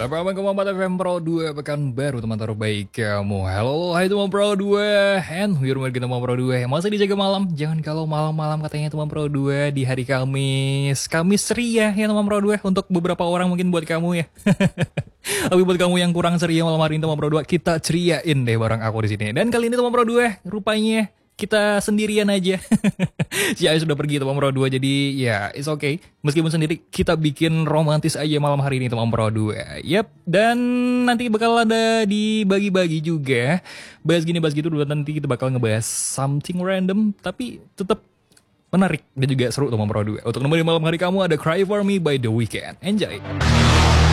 Kamu FM Pro 2 Pekanbaru teman terbaik kamu. Halo, hai teman Pro 2. And we're back teman Pro 2. Masih dijaga malam. Jangan kalau malam-malam katanya teman Pro 2 di hari Kamis. Kamis ceria ya teman Pro 2. Untuk beberapa orang mungkin buat kamu ya. Tapi buat kamu yang kurang ceria malam hari ini teman Pro 2, kita ceriain deh bareng aku di sini. Dan kali ini teman Pro 2 rupanya kita sendirian aja. Si Ayu sudah pergi teman Pro 2, jadi ya it's okay. Meskipun sendiri kita bikin romantis aja malam hari ini teman Pro 2. Yap, dan nanti bakal ada dibagi-bagi juga. Bahas gini bahas gitu dulu, nanti kita bakal ngebahas something random tapi tetap menarik dan juga seru teman Pro 2. Untuk nemenin malam hari kamu ada Cry For Me by The Weeknd. Enjoy.